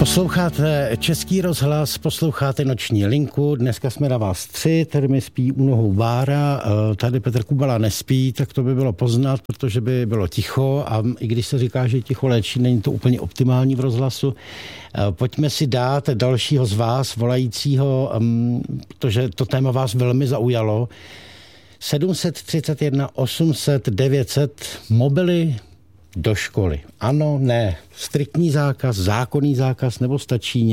Posloucháte Český rozhlas, posloucháte Noční linku, dneska jsme na vás 3, tady mi spí u nohou Bára, tady Petr Kubala nespí, tak to by bylo poznat, protože by bylo ticho a i když se říká, že ticho léčí, není to úplně optimální v rozhlasu. Pojďme si dát dalšího z vás, volajícího, protože to téma vás velmi zaujalo. 731 800 900 mobily do školy. Ano, ne. Striktní zákaz, zákonný zákaz, nebo stačí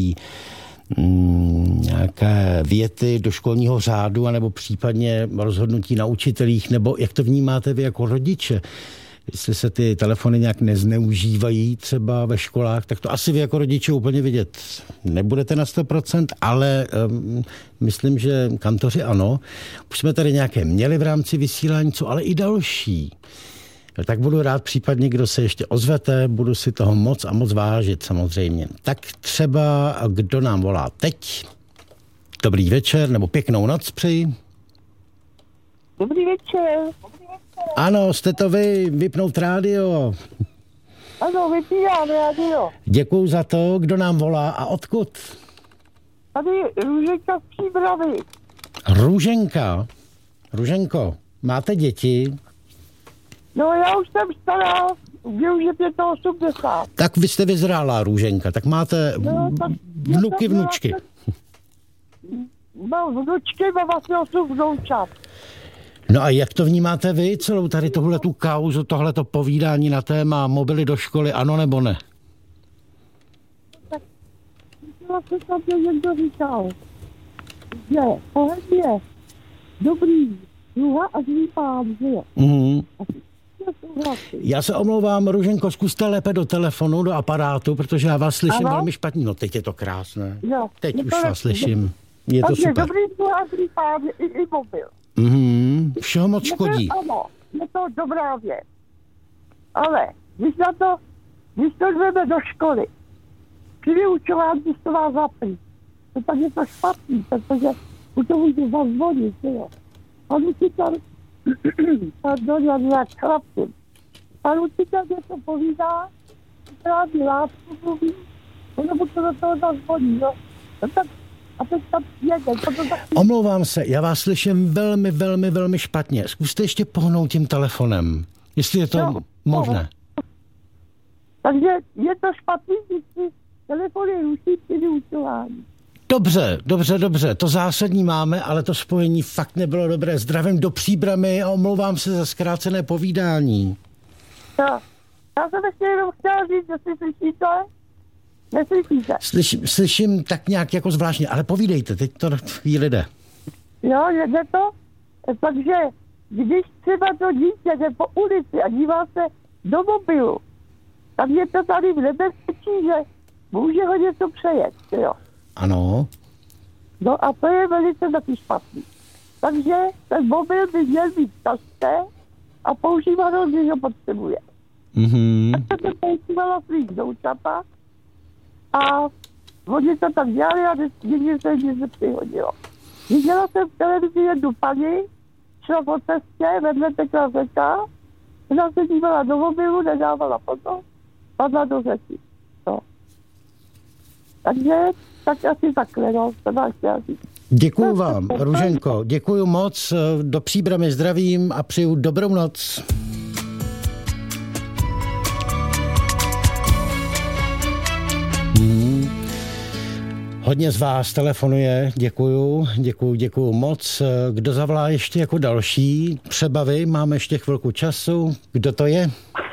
nějaké věty do školního řádu, anebo případně rozhodnutí na učitelích, nebo jak to vnímáte vy jako rodiče? Jestli se ty telefony nějak nezneužívají třeba ve školách, tak to asi vy jako rodiče úplně vidět nebudete na 100%, ale myslím, že kantoři ano. Už jsme tady nějaké měli v rámci vysílání, co ale i další. Tak budu rád případně, kdo se ještě ozvete, budu si toho moc a moc vážit samozřejmě. Tak třeba, kdo nám volá teď? Dobrý večer, nebo pěknou noc přeji. Dobrý večer. Ano, jste to vy, vypnout rádio. Ano, vypínám rádio. Děkuju za to, kdo nám volá a odkud? Tady Růženka z Příbramy. Růženko, máte děti? No já už jsem stará, mě už je 85. Tak vy jste vyzrálá Růženka, tak máte vnuky, vnučky. Mám vnučky, mám vlastně 8 vnoučat. No a jak to vnímáte vy, celou tady tohletu kauzu, tohleto povídání na téma mobily do školy, ano nebo ne? Tak se tam někdo říkal, že pohled je dobrý sluha a zlý pán, že jo? Mm. Já se omlouvám, Růženko, zkuste lépe do telefonu, do aparátu, protože já vás slyším velmi špatně. No teď je to krásné. Jo, teď už vás slyším. Je to super. Dobrý sluha a zlý pán i mobil. Všeho moc škodí. Ano, je to dobrá věc. Ale když to jdeme do školy, při vyučování to má zapít. To tak je to špatný, protože u toho může zazvonit, jo. Pan učitel, pardon, já nějak chlapím. Pan učitel něco povídá, právě lásku mluví, nebo to do toho zazvoní, jo. A teď tam jede. Omlouvám se, já vás slyším velmi, velmi, velmi špatně. Zkuste ještě pohnout tím telefonem, jestli je to možné. Takže je to špatný, když si telefony ruší při vyučování. Dobře, to zásadní máme, ale to spojení fakt nebylo dobré. Zdravím do Příbramy a omlouvám se za zkrácené povídání. No, já jsem ještě jenom chtěla říct, jestli slyšíte? Neslyšíte? Slyším tak nějak jako zvláštně, ale povídejte, teď to chvíli jde. Jo, jde to? Takže když třeba to dítě jde po ulici a dívá se do mobilu, tak je to tady v nebezpečí, že může ho něco přejet, jo. Ano. No a to je velice taky špatný. Takže ten mobil by měl být v tašce a používat ho, když ho potřebuje. Tak to používala svých doučata a oni to tak dělali a nikdy se nic nepřihodilo. Viděla jsem v televizi jednu paní, šla po cestě, vedle tekla řeka, ona se dívala do mobilu, nedávala pozor, padla do řeky. No. Takže tak asi takhle, no, to máš chtěla říct. Děkuju vám, Růženko, děkuju moc, do Příbramy zdravím a přeju dobrou noc. Hodně z vás telefonuje, děkuju moc. Kdo zavolá ještě jako další? Třeba vy, máme ještě chvilku času. Kdo to je?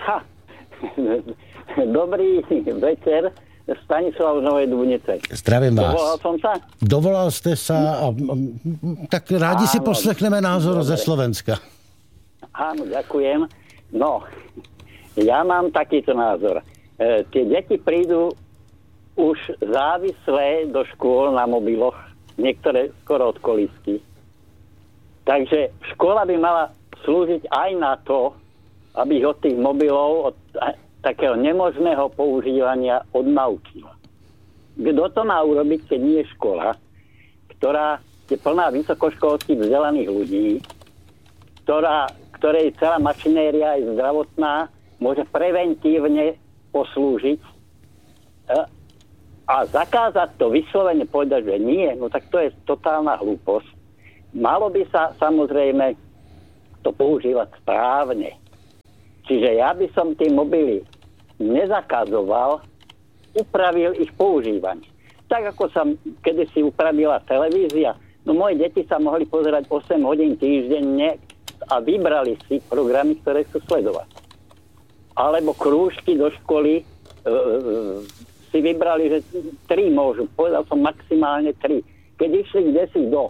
Dobrý večer, Stanislav z Novej Dubnice. Zdravím vás. Dovolal som sa? Dovolal jste se a tak rádi si poslechneme názor ze Slovenska. Áno, ďakujem. No, ja mám takýto názor. Tie deti prídu už závislé do škôl na mobiloch, niektoré skoro od kolísky. Takže škola by mala slúžiť aj na to, aby ich od tých mobilov, od takého nemožného používania odnaučila. Kto to má urobiť, keď nie je škola, ktorá je plná vysokoškolských vzdelaných ľudí, ktorej celá mašinéria je zdravotná, môže preventívne poslúžiť A zakázať to vyslovene povedať, že nie, no tak to je totálna hlúposť. Malo by sa samozrejme to používať správne. Čiže ja by som tie mobily nezakazoval, upravil ich používanie. Tak ako sa kedysi upravila televízia, no moje deti sa mohli pozerať 8 hodín týždenne a vybrali si programy, ktoré chcú sledovať. Alebo krúžky do školy si vybrali, že 3 môžu. Povedal som maximálne 3. Keď išli kdesi do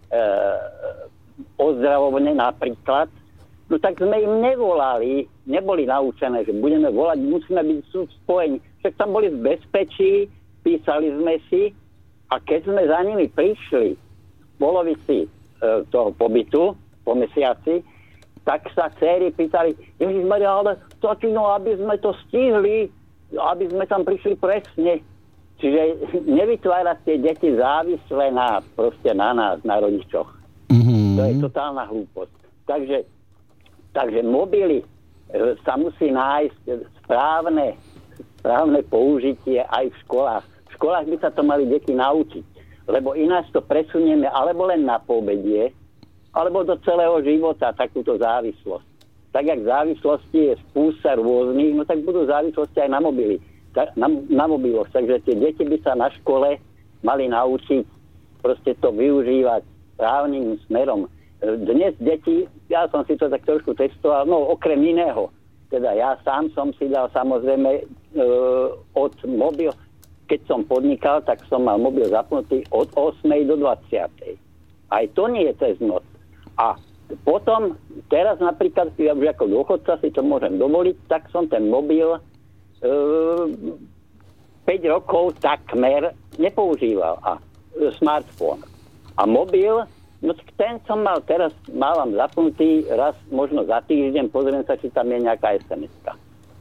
ozdravovne napríklad, no tak sme im nevolali, neboli naučené, že budeme volať, musíme byť spojení. Však tam boli v bezpečí, písali sme si a keď sme za nimi prišli v polovici toho pobytu, po mesiaci, tak sa dcéry pýtali, Ježišmaria, ale tatino, aby sme to stihli, aby sme tam prišli presne. Čiže nevytvárať tie deti závislé na nás, na rodičoch. To je totálna hlúposť. Takže mobily sa musí nájsť správne použitie aj v školách. V školách by sa to mali deti naučiť, lebo ináč to presunieme alebo len na poobedie, alebo do celého života takúto závislosť. Tak jak závislosti je spústa rôznych, no tak budú závislosti aj na mobiloch. Takže tie deti by sa na škole mali naučiť proste to využívať správnym smerom. Dnes deti, ja som si to tak trošku testoval, no okrem iného, teda ja sám som si dal samozrejme od mobil, keď som podnikal, tak som mal mobil zapnutý od 8. do 20. Aj to nie je cez noc. A potom, teraz napríklad, ja už ako dôchodca si to môžem dovoliť, tak som ten mobil 5 rokov takmer nepoužíval. A smartfón. A mobil, no ten som mal, teraz mávam zapnutý raz, možno za týždeň, pozriem sa, či tam je nejaká SMS-ka.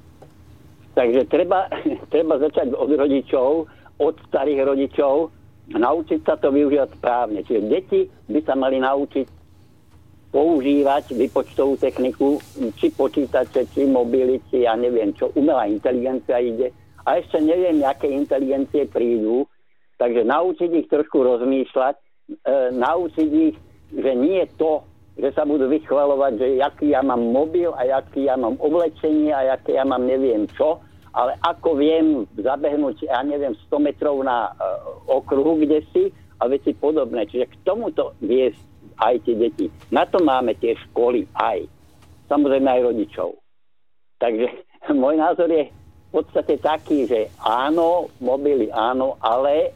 Takže treba začať od rodičov, od starých rodičov, naučiť sa to využívať správne. Čiže deti by sa mali naučiť používať vypočtovú techniku, či počítače, či mobily, či ja neviem čo, umelá inteligencia ide. A ešte neviem, aké inteligencie prídu, takže naučiť ich trošku rozmýšľať, naučiť ich, že nie je to, že sa budú vychvaľovať, že aký ja mám mobil a aký ja mám oblečenie a aké ja mám neviem čo, ale ako viem zabehnúť, ja neviem, 100 metrov na okruhu kdesi a veci podobné. Čiže k tomuto viesť aj tie deti. Na to máme tie školy aj. Samozrejme aj rodičov. Takže môj názor je v podstate taký, že áno, mobily áno, ale.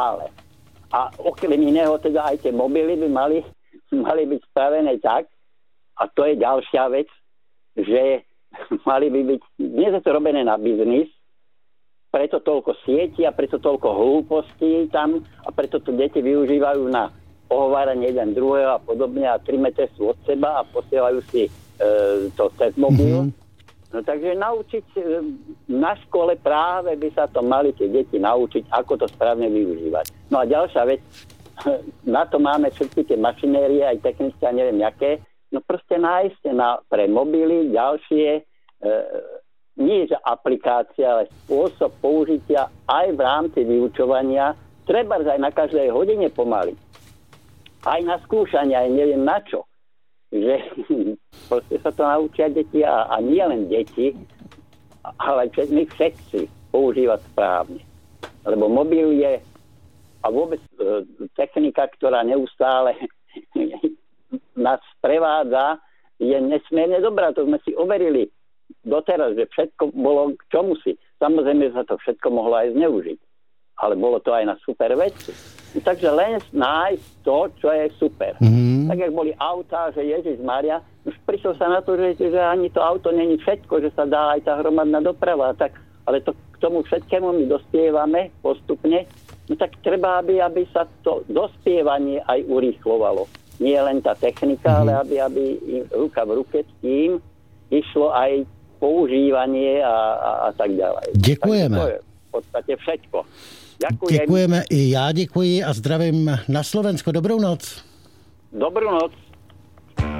A okrem iného teda aj tie mobily by mali byť spravené tak, a to je ďalšia vec, že mali by byť, dnes je to robené na biznis, preto toľko sieti a preto toľko hlúpostí tam a preto to deti využívajú na ohováranie jeden druhého a podobne a 3 metre sú od seba a posielajú si to cez mobil. No takže naučiť na škole práve by sa to mali tie deti naučiť, ako to správne využívať. No a ďalšia vec, na to máme všetky tie mašinérie, aj technické a neviem jaké, no proste nájsť pre mobily ďalšie nie že aplikácia, ale spôsob použitia aj v rámci vyučovania, treba aj na každej hodine pomaly. Aj na skúšanie, aj neviem na čo. Že proste sa to naučia deti a nie len deti, ale aj my všetci používať správne. Lebo mobil je a vôbec technika, ktorá neustále nás prevádza, je nesmierne dobrá. To sme si overili doteraz, že všetko bolo k čomu si. Samozrejme sa to všetko mohlo aj zneužiť. Ale bolo to aj na super veci. Takže len nájsť to, čo je super. Tak, jak boli autá, že Ježišmaria, už prišiel sa na to, že ani to auto není všetko, že sa dá aj tá hromadná doprava. Tak, ale to k tomu všetkému my dospievame postupne. No tak treba, aby sa to dospievanie aj urýchlovalo. Nie len tá technika, ale aby ruka v ruke s tým išlo aj používanie a tak ďalej. Děkujeme. Takže to je v podstate všetko. Ďakujem. Děkujeme i já děkuji a zdravím na Slovensko. Dobrou noc. Dobrú noc.